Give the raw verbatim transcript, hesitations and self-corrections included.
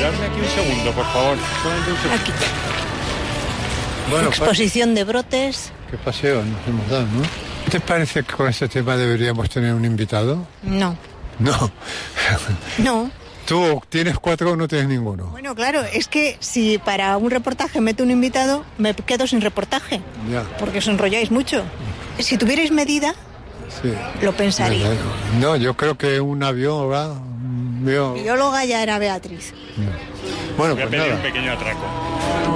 Esperadme aquí un segundo, por favor. Solamente un segundo. Aquí. Bueno, Exposición de brotes. qué paseo nos hemos dado, ¿no? ¿Te parece que con este tema deberíamos tener un invitado? No. No. No. ¿Tú tienes cuatro o no tienes ninguno? Bueno, claro, es que si para un reportaje meto un invitado, me quedo sin reportaje. Ya. Porque os enrolláis mucho. Si tuvierais medida, Sí. lo pensaría. No, yo creo que un avión va... un avión- Bióloga ya era Beatriz. Bueno, Voy a pues pedir nada. un pequeño atraco.